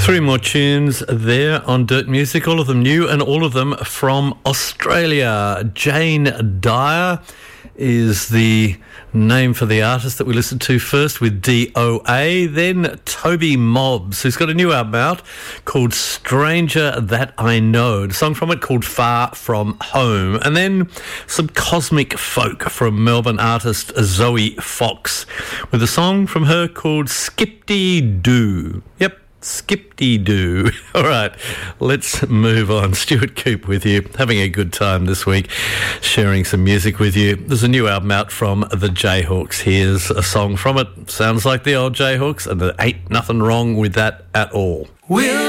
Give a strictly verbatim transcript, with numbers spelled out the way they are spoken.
Three more tunes there on Dirt Music, all of them new and all of them from Australia. Jane Dyer is the name for the artist that we listened to first with D O A. Then Toby Mobbs, who's got a new album out called Stranger That I Know. A song from it called Far From Home. And then some cosmic folk from Melbourne artist Zoe Fox with a song from her called Skip-dee-doo. Yep. Skip-dee-doo. All right, let's move on. Stuart Coop with you, having a good time this week, sharing some music with you. There's a new album out from the Jayhawks. Here's a song from it. Sounds like the old Jayhawks, and there ain't nothing wrong with that at all. We'll